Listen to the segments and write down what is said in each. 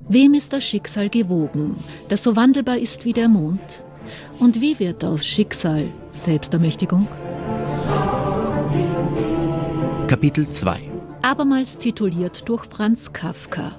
Wem ist das Schicksal gewogen, das so wandelbar ist wie der Mond? Und wie wird aus Schicksal Selbstermächtigung? Kapitel 2. Abermals tituliert durch Franz Kafka.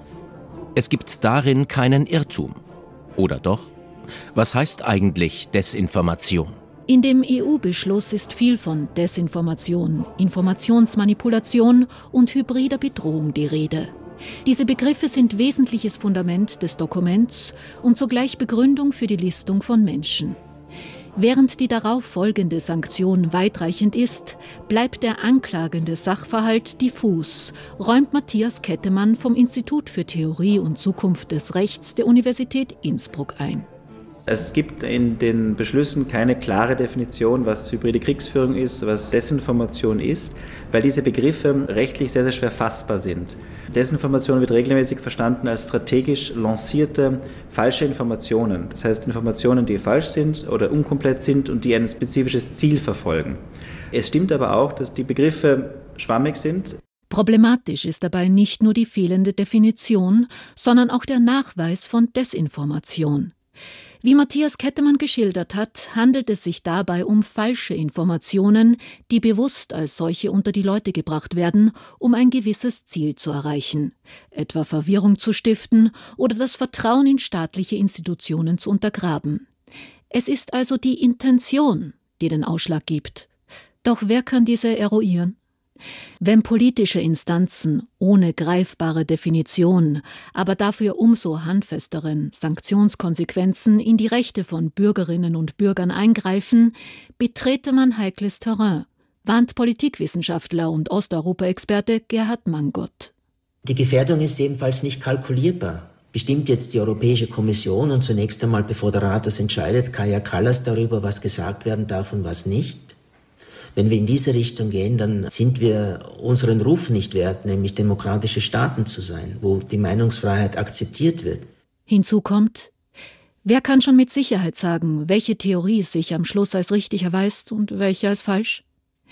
Es gibt darin keinen Irrtum. Oder doch? Was heißt eigentlich Desinformation? In dem EU-Beschluss ist viel von Desinformation, Informationsmanipulation und hybrider Bedrohung die Rede. Diese Begriffe sind wesentliches Fundament des Dokuments und zugleich Begründung für die Listung von Menschen. Während die darauf folgende Sanktion weitreichend ist, bleibt der anklagende Sachverhalt diffus, räumt Matthias Kettemann vom Institut für Theorie und Zukunft des Rechts der Universität Innsbruck ein. Es gibt in den Beschlüssen keine klare Definition, was hybride Kriegsführung ist, was Desinformation ist, weil diese Begriffe rechtlich sehr, sehr schwer fassbar sind. Desinformation wird regelmäßig verstanden als strategisch lancierte falsche Informationen. Das heißt Informationen, die falsch sind oder unkomplett sind und die ein spezifisches Ziel verfolgen. Es stimmt aber auch, dass die Begriffe schwammig sind. Problematisch ist dabei nicht nur die fehlende Definition, sondern auch der Nachweis von Desinformation. Wie Matthias Kettemann geschildert hat, handelt es sich dabei um falsche Informationen, die bewusst als solche unter die Leute gebracht werden, um ein gewisses Ziel zu erreichen, etwa Verwirrung zu stiften oder das Vertrauen in staatliche Institutionen zu untergraben. Es ist also die Intention, die den Ausschlag gibt. Doch wer kann diese eruieren? Wenn politische Instanzen ohne greifbare Definition, aber dafür umso handfesteren Sanktionskonsequenzen in die Rechte von Bürgerinnen und Bürgern eingreifen, betrete man heikles Terrain, warnt Politikwissenschaftler und Osteuropa-Experte Gerhard Mangot. Die Gefährdung ist ebenfalls nicht kalkulierbar. Bestimmt jetzt die Europäische Kommission und zunächst einmal, bevor der Rat das entscheidet, Kaja Kallas darüber, was gesagt werden darf und was nicht? Wenn wir in diese Richtung gehen, dann sind wir unseren Ruf nicht wert, nämlich demokratische Staaten zu sein, wo die Meinungsfreiheit akzeptiert wird. Hinzu kommt, wer kann schon mit Sicherheit sagen, welche Theorie sich am Schluss als richtig erweist und welche als falsch?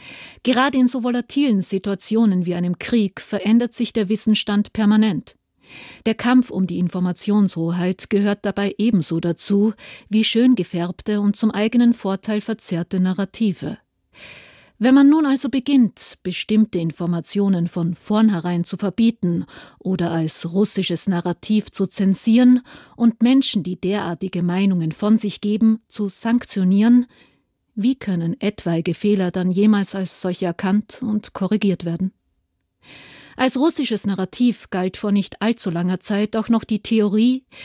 Gerade in so volatilen Situationen wie einem Krieg verändert sich der Wissensstand permanent. Der Kampf um die Informationshoheit gehört dabei ebenso dazu wie schön gefärbte und zum eigenen Vorteil verzerrte Narrative. Wenn man nun also beginnt, bestimmte Informationen von vornherein zu verbieten oder als russisches Narrativ zu zensieren und Menschen, die derartige Meinungen von sich geben, zu sanktionieren, wie können etwaige Fehler dann jemals als solche erkannt und korrigiert werden? Als russisches Narrativ galt vor nicht allzu langer Zeit auch noch die Theorie,